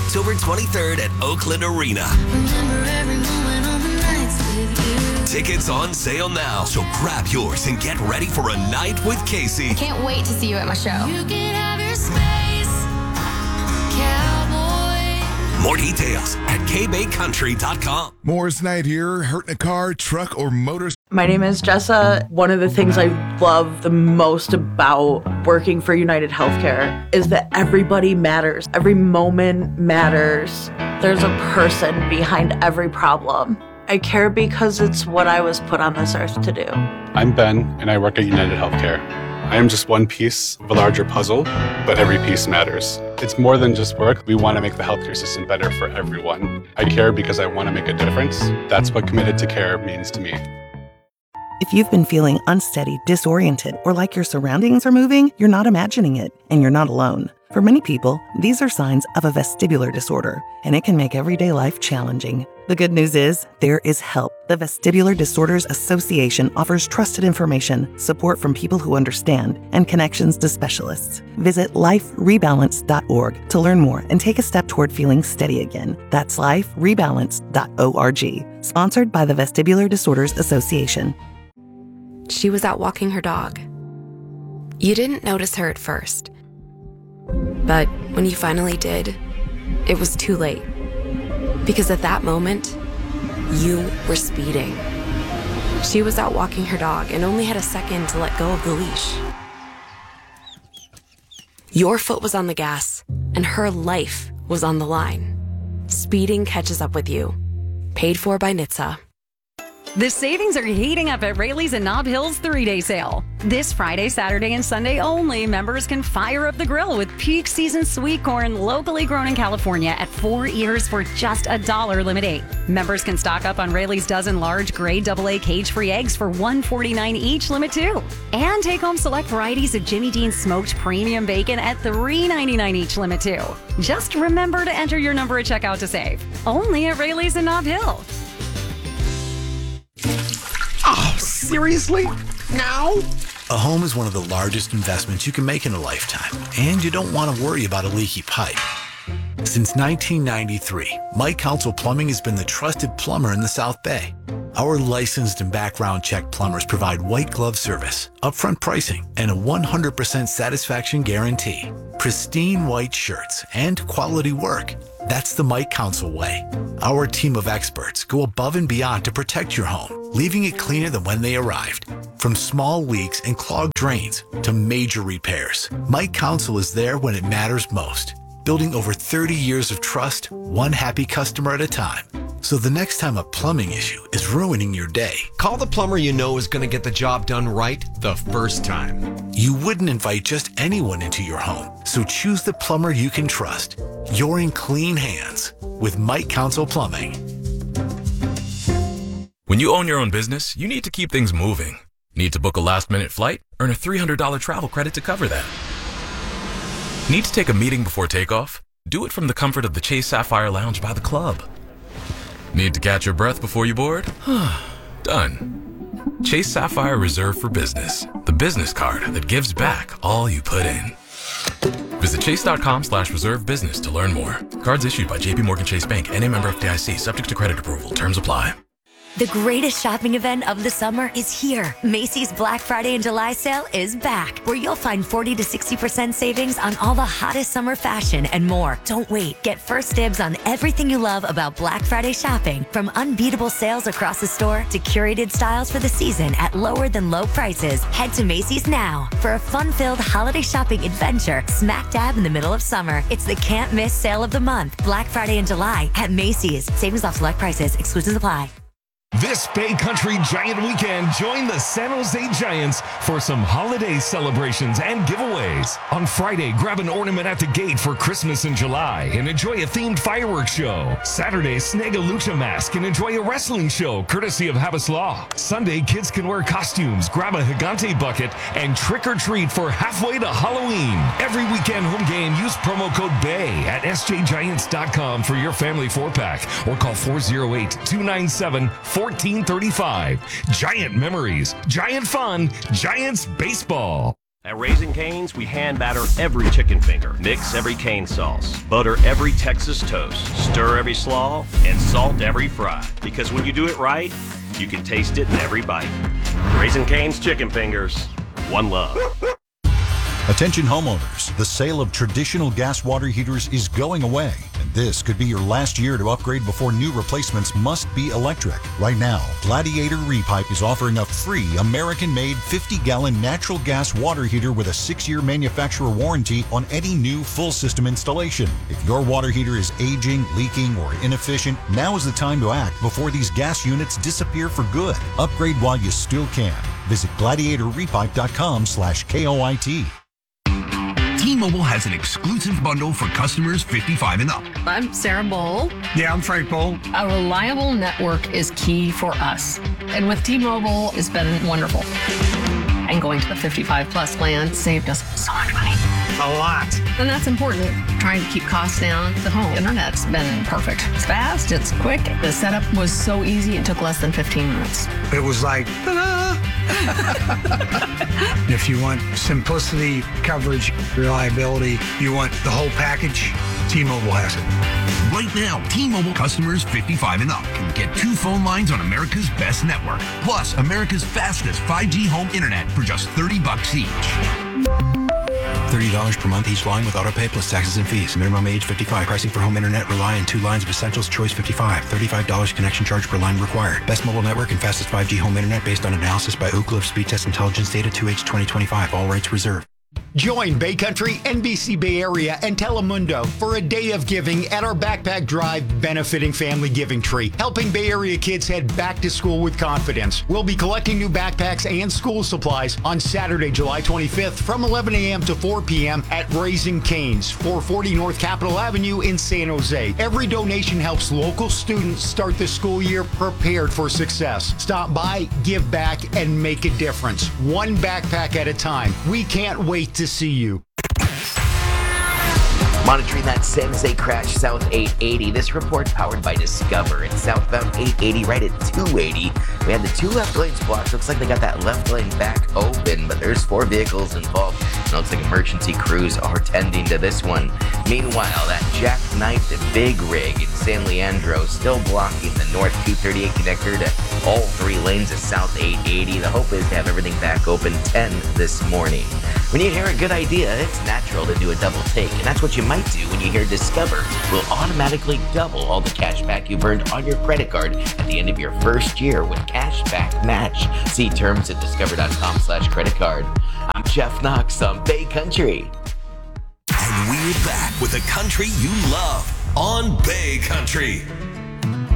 October 23rd at Oakland Arena. Tickets on sale now, so grab yours and get ready for a night with Casey. Can't wait to see you at my show. You can have your space, cowboy. More details at kbaycountry.com. Moore's Night here. Hurt in a car, truck, or motorcycle? My name is Jessa. One of the things I love the most about working for United Healthcare is that everybody matters. Every moment matters. There's a person behind every problem. I care because it's what I was put on this earth to do. I'm Ben, and I work at United Healthcare. I am just one piece of a larger puzzle, but every piece matters. It's more than just work. We want to make the healthcare system better for everyone. I care because I want to make a difference. That's what committed to care means to me. If you've been feeling unsteady, disoriented, or like your surroundings are moving, you're not imagining it, and you're not alone. For many people, these are signs of a vestibular disorder, and it can make everyday life challenging. The good news is, there is help. The Vestibular Disorders Association offers trusted information, support from people who understand, and connections to specialists. Visit liferebalance.org to learn more and take a step toward feeling steady again. That's liferebalance.org. Sponsored by the Vestibular Disorders Association. She was out walking her dog. You didn't notice her at first. But when you finally did, it was too late. Because at that moment, you were speeding. She was out walking her dog and only had a second to let go of the leash. Your foot was on the gas, and her life was on the line. Speeding catches up with you. Paid for by NHTSA. The savings are heating up at Rayleigh's and Nob Hill's 3-day sale. This Friday, Saturday, and Sunday only, members can fire up the grill with peak season sweet corn locally grown in California at 4 ears for just $1 limit 8. Members can stock up on Rayleigh's dozen large grade AA cage-free eggs for $1.49 each limit 2. And take home select varieties of Jimmy Dean smoked premium bacon at $3.99 each limit 2. Just remember to enter your number at checkout to save. Only at Rayleigh's and Nob Hill. Oh, seriously? Now? A home is one of the largest investments you can make in a lifetime, and you don't want to worry about a leaky pipe. Since 1993, Mike Council Plumbing has been the trusted plumber in the South Bay. Our licensed and background check plumbers provide white glove service, upfront pricing, and a 100% satisfaction guarantee. Pristine white shirts and quality work. That's the Mike Council way. Our team of experts go above and beyond to protect your home, leaving it cleaner than when they arrived. From small leaks and clogged drains to major repairs, Mike Council is there when it matters most. Building over 30 years of trust, one happy customer at a time. So the next time a plumbing issue is ruining your day, call the plumber you know is going to get the job done right the first time. You wouldn't invite just anyone into your home, so choose the plumber you can trust. You're in clean hands with Mike Council Plumbing. When you own your own business, you need to keep things moving. Need to book a last-minute flight? Earn a $300 travel credit to cover that. Need to take a meeting before takeoff? Do it from the comfort of the Chase Sapphire Lounge by the club. Need to catch your breath before you board? Done. Chase Sapphire Reserve for Business, the business card that gives back all you put in. Visit chase.com/reserve business to learn more. Cards issued by JPMorgan Chase Bank, N.A. member FDIC, subject to credit approval. Terms apply. The greatest shopping event of the summer is here. Macy's Black Friday and July sale is back, where you'll find 40 to 60% savings on all the hottest summer fashion and more. Don't wait. Get first dibs on everything you love about Black Friday shopping, from unbeatable sales across the store to curated styles for the season at lower than low prices. Head to Macy's now for a fun-filled holiday shopping adventure smack dab in the middle of summer. It's the can't miss sale of the month, Black Friday and July at Macy's. Savings off select prices. Exclusions apply. This Bay Country Giant Weekend, join the San Jose Giants for some holiday celebrations and giveaways. On Friday, grab an ornament at the gate for Christmas in July and enjoy a themed fireworks show. Saturday, snag a lucha mask and enjoy a wrestling show courtesy of Habas Law. Sunday, kids can wear costumes, grab a Gigante bucket, and trick or treat for halfway to Halloween. Every weekend home game, use promo code BAY at sjgiants.com for your family 4-pack or call 408-297-1435. Giant memories, giant fun, Giants baseball. At Raising Cane's, we hand batter every chicken finger, mix every cane sauce, butter every Texas toast, stir every slaw, and salt every fry. Because when you do it right, you can taste it in every bite. Raising Cane's chicken fingers, one love. Attention homeowners, the sale of traditional gas water heaters is going away, and this could be your last year to upgrade before new replacements must be electric. Right now, Gladiator Repipe is offering a free American-made 50-gallon natural gas water heater with a 6-year manufacturer warranty on any new full system installation. If your water heater is aging, leaking, or inefficient, now is the time to act before these gas units disappear for good. Upgrade while you still can. Visit gladiatorrepipe.com/KOIT. T-Mobile has an exclusive bundle for customers 55 and up. I'm Sarah Bowl. Yeah, I'm Frank Bowl. A reliable network is key for us. And with T-Mobile, it's been wonderful. And going to the 55 plus plan saved us so much money. A lot. And that's important. Trying to keep costs down. The home internet's been perfect. It's fast, it's quick. The setup was so easy, it took less than 15 minutes. It was like, ta-da! If you want simplicity, coverage, reliability, you want the whole package, T-Mobile has it. Right now, T-Mobile customers 55 and up can get 2 phone lines on America's best network, plus America's fastest 5G home internet for just $30 each. $30 per month each line with autopay plus taxes and fees. Minimum age 55. Pricing for home internet rely on 2 lines of Essentials Choice 55. $35 connection charge per line required. Best mobile network and fastest 5G home internet based on analysis by Ookla of Speed Test Intelligence Data 2H 2025. All rights reserved. Join Bay Country, NBC Bay Area, and Telemundo for a day of giving at our Backpack Drive benefiting Family Giving Tree, helping Bay Area kids head back to school with confidence. We'll be collecting new backpacks and school supplies on Saturday, July 25th from 11 a.m. to 4 p.m. at Raising Cane's, 440 North Capitol Avenue in San Jose. Every donation helps local students start the school year prepared for success. Stop by, give back, and make a difference. One backpack at a time. We can't wait to see you. Monitoring that San Jose crash south 880. This report powered by Discover. It's southbound 880 right at 280. We had the 2 left lanes blocked. Looks like they got that left lane back open, but there's 4 vehicles involved. It looks like emergency crews are tending to this one. Meanwhile, that jackknifed big rig in San Leandro still blocking the north 238 connector to all 3 lanes of south 880. The hope is to have everything back open 10 this morning. When you hear a good idea, it's natural to do a double take, and that's what you might do when you hear Discover will automatically double all the cash back you've earned on your credit card at the end of your first year with Cash Back Match. See terms at discover.com/credit-card. I'm Jeff Knox on Bay Country. And we're back with the country you love on Bay Country.